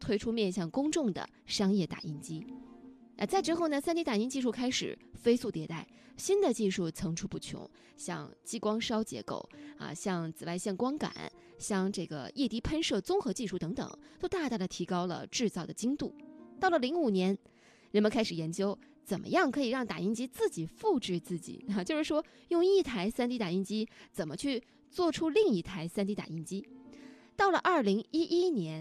推出面向公众的商业打印机。再之后呢 3D 打印技术开始飞速迭代，新的技术层出不穷，像激光烧结构像紫外线光感，像这个液滴喷射综合技术等等，都大大的提高了制造的精度。到了05年，人们开始研究怎么样可以让打印机自己复制自己，就是说用一台 3D 打印机怎么去做出另一台 3D 打印机。到了2011年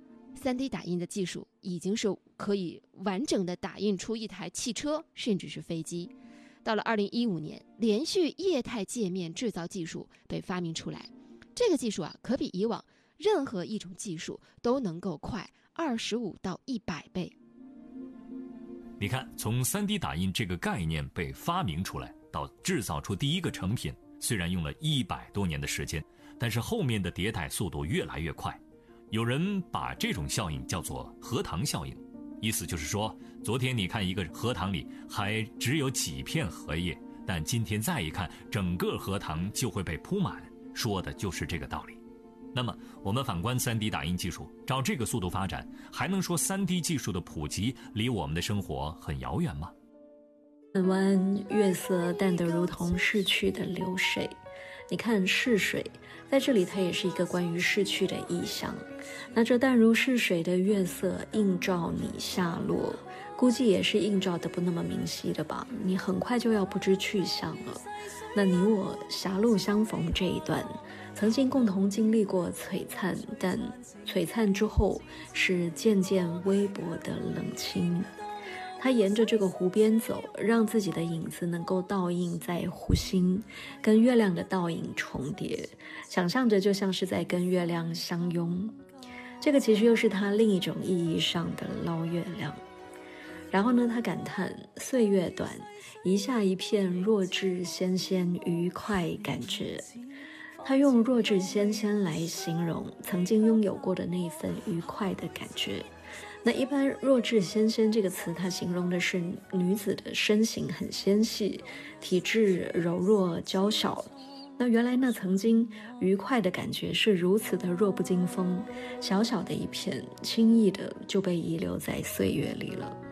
，3D 打印的技术已经是可以完整的打印出一台汽车甚至是飞机。到了2015年，连续液态界面制造技术被发明出来，这个技术可比以往任何一种技术都能够快25到100倍。 你看，从 3D 打印这个概念被发明出来到制造出第一个成品，虽然用了100多年的时间，但是后面的迭代速度越来越快。有人把这种效应叫做荷塘效应，意思就是说，昨天你看一个荷塘里还只有几片荷叶，但今天再一看，整个荷塘就会被铺满，说的就是这个道理。那么我们反观 3D 打印技术，照这个速度发展，还能说 3D 技术的普及离我们的生活很遥远吗？ 湾月色淡得如同逝去的流水，你看逝水在这里它也是一个关于逝去的意象。那这淡如逝水的月色映照你下落，估计也是映照的不那么明晰的吧，你很快就要不知去向了。那你我狭路相逢这一段，曾经共同经历过璀璨，但璀璨之后是渐渐微薄的冷清。他沿着这个湖边走，让自己的影子能够倒映在湖心，跟月亮的倒影重叠，想象着就像是在跟月亮相拥。这个其实又是他另一种意义上的捞月亮。然后呢，他感叹岁月短，一下一片弱智纤纤愉快感觉。他用弱智纤纤来形容曾经拥有过的那一份愉快的感觉。那一般弱智纤纤这个词，它形容的是女子的身形很纤细，体质柔弱娇小。那原来那曾经愉快的感觉是如此的弱不禁风，小小的一片，轻易的就被遗留在岁月里了。